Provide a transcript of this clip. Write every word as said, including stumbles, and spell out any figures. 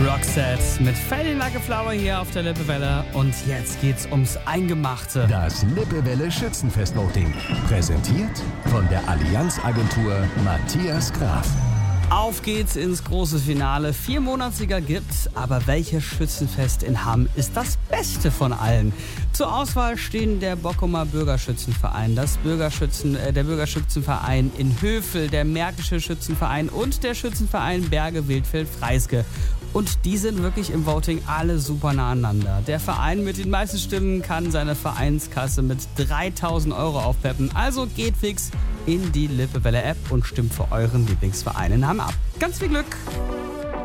Roxette mit Fading Like a Flower hier auf der Lippewelle. Und jetzt geht's ums Eingemachte. Das Lippewelle Schützenfest-Voting. Präsentiert von der Allianz-Agentur Matthias Graf. Auf geht's ins große Finale. Vier Monatssieger gibt's, aber welches Schützenfest in Hamm ist das beste von allen? Zur Auswahl stehen der Bockumer Bürgerschützenverein, das Bürgerschützen, äh, der Bürgerschützenverein in Hövel, der Märkische Schützenverein und der Schützenverein Berge Wildfeld Freisge. Und die sind wirklich im Voting alle super nah aneinander. Der Verein mit den meisten Stimmen kann seine Vereinskasse mit dreitausend Euro aufpeppen. Also geht fix in die Lippewelle-App und stimmt für euren Lieblingsverein in Hamm ab. Ganz viel Glück!